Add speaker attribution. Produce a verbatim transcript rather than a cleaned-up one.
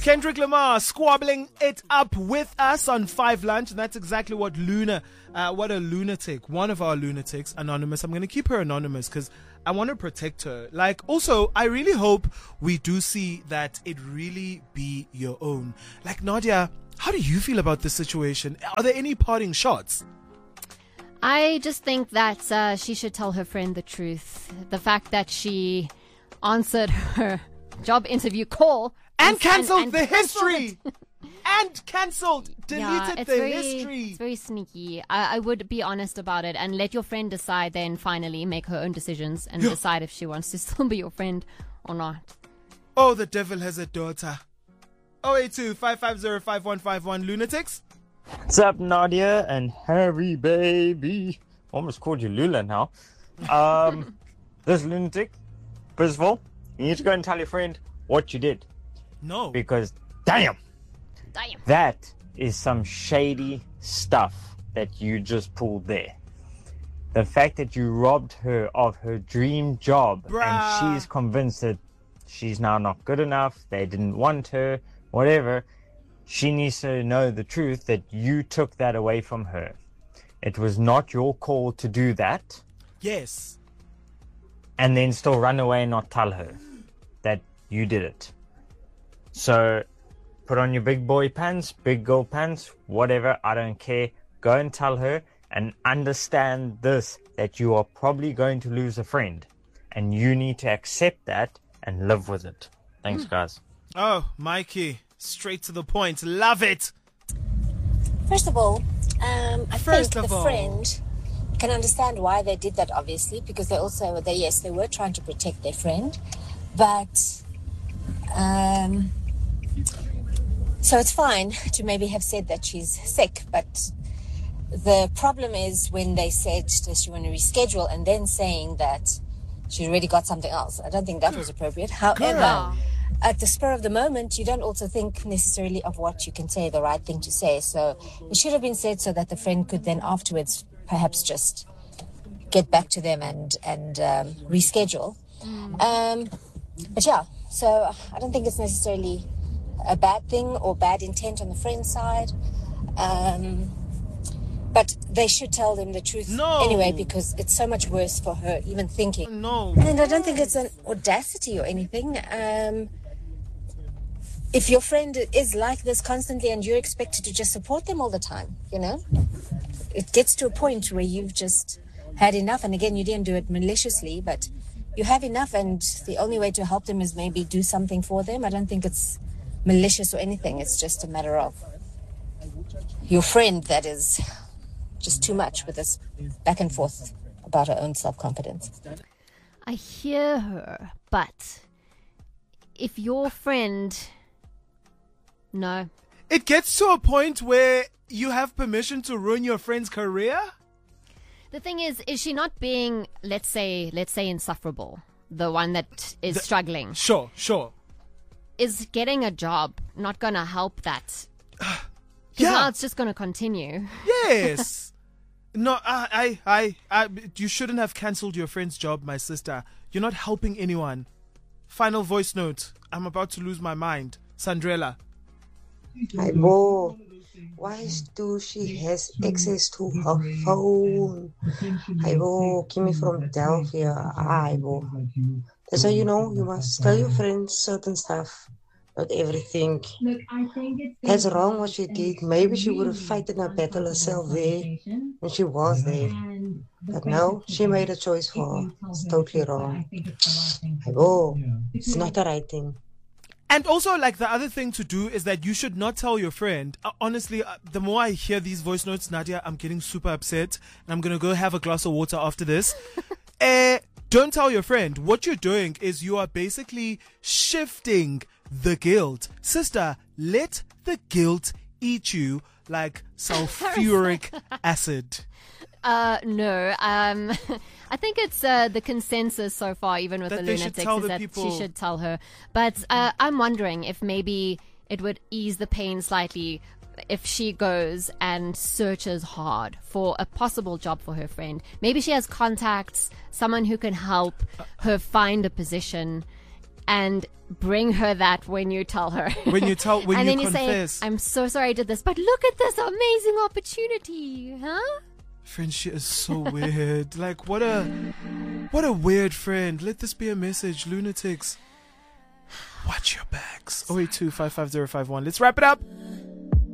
Speaker 1: Kendrick Lamar squabbling it up with us on Five Lunch, and that's exactly what Luna, uh, what a lunatic, one of our lunatics, Anonymous. I'm going to keep her anonymous because I want to protect her. Like, also, I really hope we do see that it really be your own. Like, Nadia, how do you feel about this situation? Are there any parting shots?
Speaker 2: I just think that uh, she should tell her friend the truth. The fact that she answered her job interview call
Speaker 1: and,
Speaker 2: and
Speaker 1: cancelled
Speaker 2: and,
Speaker 1: the
Speaker 2: and
Speaker 1: history and cancelled, deleted
Speaker 2: yeah, it's
Speaker 1: the
Speaker 2: very,
Speaker 1: history.
Speaker 2: It's very sneaky. I, I would be honest about it and let your friend decide. Then finally make her own decisions and
Speaker 1: yeah.
Speaker 2: decide if she wants to still be your friend or not.
Speaker 1: Oh, the devil has a daughter. oh eight two, five five zero, five one five one lunatics.
Speaker 3: What's up, Nadia and Harry, baby? Almost called you Lula now. Um, this lunatic, first of all, you need to go and tell your friend what you did.
Speaker 1: No.
Speaker 3: Because, damn,
Speaker 2: Damn.
Speaker 3: that is some shady stuff that you just pulled there. The fact that you robbed her of her dream job
Speaker 1: Bruh.
Speaker 3: and she's convinced that she's now not good enough, they didn't want her, whatever. She needs to know the truth that you took that away from her. It was not your call to do that.
Speaker 1: Yes.
Speaker 3: And then still run away and not tell her that you did it. So put on your big boy pants, big girl pants, whatever, I don't care. Go and tell her and understand this, that you are probably going to lose a friend. And you need to accept that and live with it. Thanks, guys.
Speaker 1: Oh, Mikey. Straight to the point. Love it.
Speaker 4: First of all, um, I
Speaker 1: First
Speaker 4: think
Speaker 1: of
Speaker 4: the
Speaker 1: all.
Speaker 4: friend can understand why they did that, obviously, because they also, they yes, they were trying to protect their friend. But, um, so it's fine to maybe have said that she's sick, but the problem is when they said, does she want to reschedule, and then saying that she already got something else. I don't think that was appropriate. However,
Speaker 1: Girl.
Speaker 4: at the spur of the moment, you don't also think necessarily of what you can say, the right thing to say. So it should have been said so that the friend could then afterwards perhaps just get back to them and, and um, reschedule. Um, but yeah, so I don't think it's necessarily a bad thing or bad intent on the friend's side. Um, but they should tell them the truth
Speaker 1: No.
Speaker 4: anyway, because it's so much worse for her even thinking.
Speaker 1: No.
Speaker 4: And I don't think it's an audacity or anything. Um, if your friend is like this constantly and you're expected to just support them all the time, you know, it gets to a point where you've just had enough. And again, you didn't do it maliciously, but you have enough. And the only way to help them is maybe do something for them. I don't think it's malicious or anything. It's just a matter of your friend that is just too much with this back and forth about her own self-confidence.
Speaker 2: I hear her, but if your friend... No.
Speaker 1: It gets to a point where you have permission to ruin your friend's career?
Speaker 2: The thing is, is she not being, let's say, let's say insufferable? The one that is
Speaker 1: The-
Speaker 2: struggling.
Speaker 1: Sure, sure.
Speaker 2: Is getting a job not going to help that? Because
Speaker 1: Yeah.
Speaker 2: now it's just going to continue.
Speaker 1: Yes. No, I, I, I, I, you shouldn't have cancelled your friend's job, my sister. You're not helping anyone. Final voice note. I'm about to lose my mind. Sandrella.
Speaker 5: Aibo, why do she has access to her phone? Aibo, Kimmy from Delphia. Aibo. That's how you know you must tell your friends certain stuff, not everything. That's wrong what she did. Maybe she would have fighted her battle herself there when she was there. But no, she made a choice for her. It's totally wrong. Aibo, it's not the right thing.
Speaker 1: And also, like, the other thing to do is that you should not tell your friend. Uh, honestly, uh, the more I hear these voice notes, Nadia, I'm getting super upset. And I'm going to go have a glass of water after this. uh, don't tell your friend. What you're doing is you are basically shifting the guilt. Sister, let the guilt eat you like sulfuric acid.
Speaker 2: Uh, no. Um, I think it's uh, the consensus so far, even with
Speaker 1: That
Speaker 2: the
Speaker 1: they should
Speaker 2: lunatics,
Speaker 1: tell
Speaker 2: is
Speaker 1: the
Speaker 2: that
Speaker 1: people-
Speaker 2: she should tell her. But uh, I'm wondering if maybe it would ease the pain slightly if she goes and searches hard for a possible job for her friend. Maybe she has contacts, someone who can help her find a position. and bring her that when you tell her.
Speaker 1: When you tell, when
Speaker 2: and
Speaker 1: you
Speaker 2: then you
Speaker 1: confess.
Speaker 2: say, I'm so sorry I did this, but look at this amazing opportunity, huh?
Speaker 1: Friend, she is so weird. Like, what a, what a weird friend. Let this be a message, lunatics. Watch your backs. oh eight two, five five zero five one. Let's wrap it up.